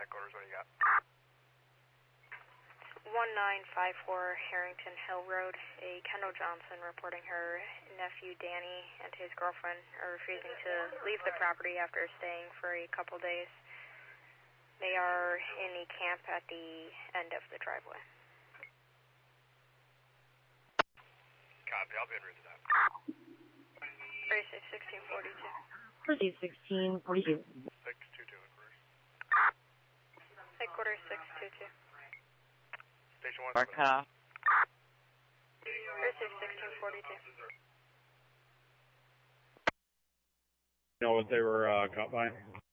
headquarters, what do you got? 1954 Harrington Hill Road. A Kendall Johnson reporting her nephew Danny and his girlfriend are refusing to leave the property after staying for a couple days. They are in a camp at the end of the driveway. Copy, I'll be en route to that. 36 1642. 1642. 622 inquiries. Headquarters 622. Station 1. Bar cut off. 36 1642. Know what they were caught by?